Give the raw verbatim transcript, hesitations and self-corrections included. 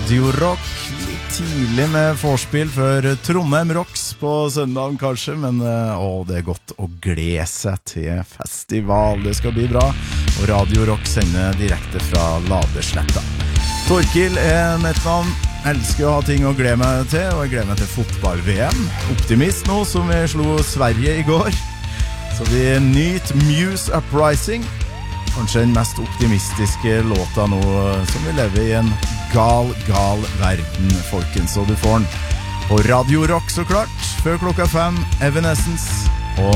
Radio Rock. Litt tidlig med forspill før Trondheim Rocks på søndagen kanskje, men å, det er godt å glede seg til festival. Det skal bli bra, og Radio Rock sender direkte fra Ladesletta. Torkil er mitt navn. Elsker å ha ting å glede meg til, og jeg gleder meg til fotball-V M. Optimist nå, som vi slo Sverige i går. Så vi nyter Muse Uprising. Kanskje den mest optimistiske låta nå, som vi lever i en gal, gal verden, folkens. Og du får den på Radio Rock så klart, før klokka fem, Evanescence.